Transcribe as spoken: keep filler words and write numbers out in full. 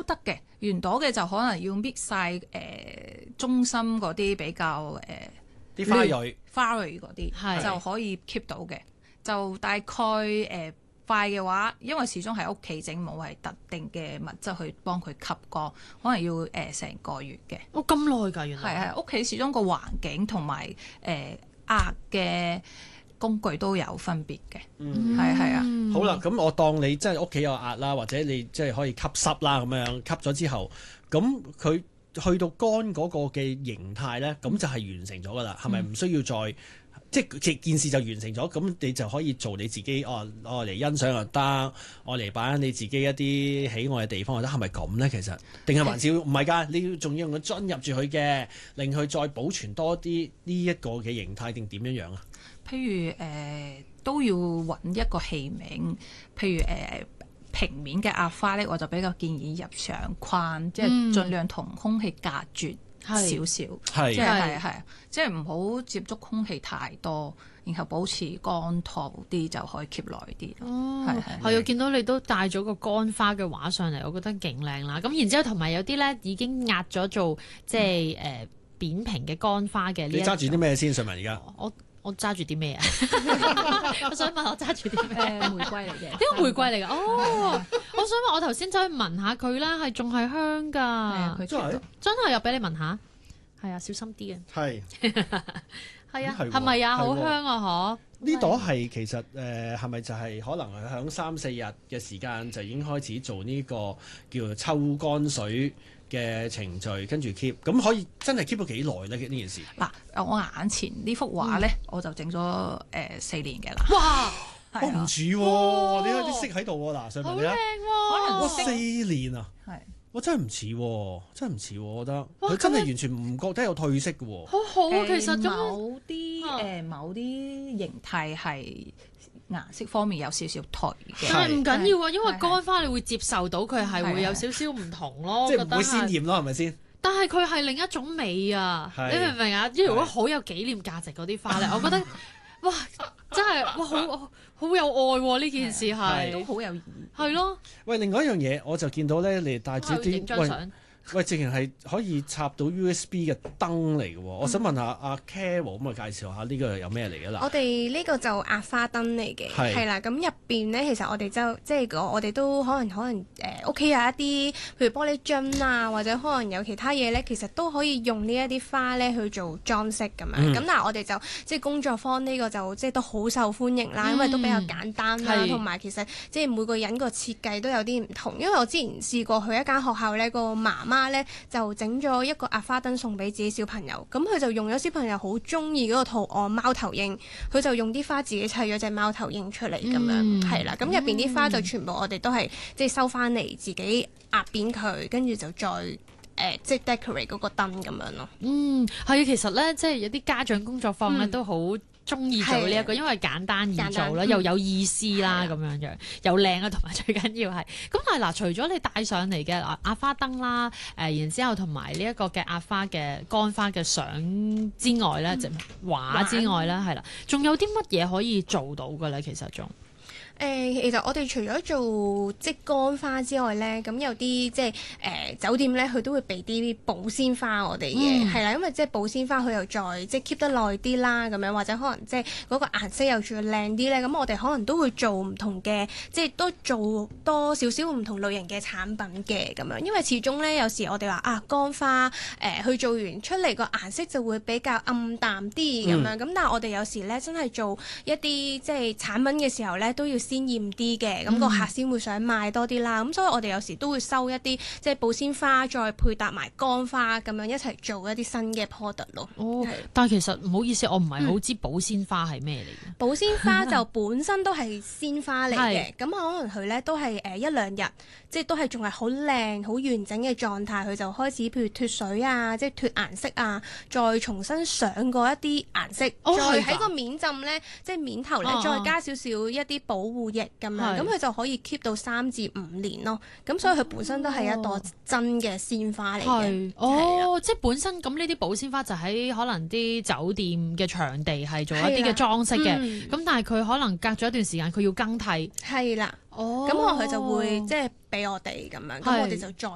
得嘅，圓朵嘅就可能要搣晒誒中心嗰啲比較誒啲花蕊花蕊嗰啲就可以 keep 到嘅。就大概誒、呃、快嘅話，因為始終喺屋企整冇係特定嘅物質去幫佢吸乾，可能要誒成、呃、個月嘅。 哦，咁耐㗎，原來係係屋企始終個環境同埋誒壓嘅工具都有分別嘅。嗯，係係啊。 好啦，咁我當你即係屋企有壓啦，或者你即係可以吸濕啦咁樣，吸咗之後，咁佢去到乾嗰個嘅形態咧，咁就係完成咗㗎啦。係咪唔需要再？即係件事就完成咗，咁你就可以做你自己，哦，我嚟欣賞又得，我嚟擺喺你自己一啲喜愛嘅地方又得，係咪咁咧？其實定係還是唔係㗎？你要仲要用個樽入住佢嘅，令佢再保存多啲呢一個嘅形態，定點樣樣啊？ 譬如誒、呃、都要揾一個器皿，譬如誒、呃、平面嘅壓花咧，我就比較建議入上框，嗯、即係盡量同空氣隔絕。少少，即係係係，即係唔好接觸空氣太多，然後保持乾透啲就可以 keep 耐啲咯。 哦， 係係。 係啊，見到你都帶咗個乾花嘅畫上嚟，我覺得勁靚啦。咁然之後同埋有啲咧已經壓咗做即係誒、呃、扁平嘅乾花嘅。 你揸住啲咩先？瑞文而家我我揸住啲咩啊？我想問我揸住啲咩？ 玫瑰嚟嘅， 呢個玫瑰嚟㗎。哦，我想問我頭先走去聞下佢啦，係仲係香㗎。係啊，佢真係真係又俾你聞下。係啊，小心啲啊。 係係啊，係咪啊？好香啊！嗬。 呢朵係其實誒係咪就係可能係響三四日嘅時間就已經開始做呢個叫做抽乾水嘅程序，跟住 keep 咁可以真係 keep 到幾耐咧？呢件事嗱， 我眼前呢幅畫咧，我就整咗誒四年嘅啦。 哇！ 我唔似喎，你有啲色喺度喎。嗱，上面你睇， 可能哇四年啊！ 係。 我真係唔似喎，真係唔似喎，我覺得佢真係完全唔覺得有褪色嘅喎。 好好啊，其實某啲誒某啲形態係顏色方面有少少褪嘅， 但係唔緊要啊，因為乾花你會接受到佢係會有少少唔同咯， 即係唔會鮮豔咯，係咪先？ 但係佢係另一種美啊！你明唔明啊？如果好有紀念價值嗰啲花咧，我覺得哇，真係哇，好好有愛喎！呢件事係都好有意義， 係咯。 喂，另外一樣嘢，我就見到咧，你帶住啲喂喂，直情係可以插到 U S B 嘅燈嚟嘅喎。我想問下阿 Carol 咁啊，介紹下呢個有咩嚟嘅啦？ 我哋呢個就壓花燈嚟嘅，係啦。咁入邊咧，其實我哋就即係我哋都可能可能誒屋企有一啲，譬如玻璃樽啊，或者可能有其他嘢咧，其實都可以用呢一啲花咧去做裝飾咁樣。咁、嗯、但係我哋就即係工作坊呢個就即係都好受歡迎啦，嗯、因為都比較簡單啦，同埋其實即係每個人個設計都有啲唔同。因為我之前試過去一間學校咧，個媽媽咧就整咗一個壓花燈送俾自己小朋友，咁佢就用咗小朋友好中意嗰個圖案貓頭鷹，佢就用啲花自己砌咗隻貓頭鷹出嚟咁樣，係啦、嗯，咁入邊啲花就全部我哋都係即係收翻嚟自己壓扁佢，跟住就再誒、呃、即係 decorate 嗰個燈咁樣咯。 嗯，係啊，其實咧即係有啲家長工作坊咧、嗯、都好中意做呢、這、一個，因為簡單易做啦，又有意思啦咁樣樣，又靚啊，同埋最緊要係咁。但係嗱，除咗你帶上嚟嘅壓花燈啦，誒、呃，然之後同埋呢一個嘅壓花嘅乾花嘅相之外咧，即、嗯、畫之外咧，係啦，仲有啲乜嘢可以做到嘅咧？其實仲。 誒、呃，其實我哋除咗做即乾花之外咧，咁有啲即係誒、呃、酒店咧，佢都會俾啲保鮮花我哋嘅，係啦、嗯，因為即係保鮮花佢又再即係 keep 得耐啲啦，咁樣或者可能即係嗰個顏色又仲靚啲咧，咁我哋可能都會做唔同嘅，即係都做多少少唔同類型嘅產品嘅咁樣，因為始終咧有時我哋話啊乾花誒、呃、去做完出嚟個顏色就會比較暗淡啲咁樣，咁、嗯、但係我哋有時咧真係做一啲即係產品嘅時候咧都要鮮豔啲嘅，咁、嗯、個客先會想買多啲啦。咁所以我哋有時都會收一啲即係保鮮花，再配搭埋乾花咁樣一齊做一啲新嘅 product 咯。 哦，但係其實唔好意思，我唔係好知保鮮花係咩嚟嘅。 保鮮花就本身都係鮮花嚟嘅，咁可能佢咧都係誒一兩日，即係都係仲係好靚、好完整嘅狀態，佢就開始譬如脫水啊，即係脫顏色啊，再重新上過一啲顏色， 哦、 再喺個面浸咧，即係面頭咧，哦、再加少少一啲保護液咁樣，咁佢就可以 keep 到三至五年咯。咁所以佢本身都係一朵真嘅鮮花嚟嘅。 哦，即係本身咁呢啲保鮮花就喺可能啲酒店嘅場地係做一啲嘅裝飾嘅，咁、嗯、但係佢可能隔咗一段時間佢要更替。 係啦。 哦， 咁可能佢就會即係俾我哋咁樣，咁我哋就再